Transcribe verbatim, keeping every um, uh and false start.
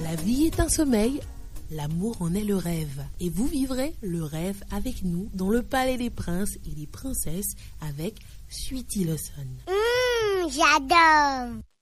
La vie est un sommeil, l'amour en est le rêve. Et vous vivrez le rêve avec nous dans le palais des princes et des princesses avec Sweety Lawson. Mmh, j'adore.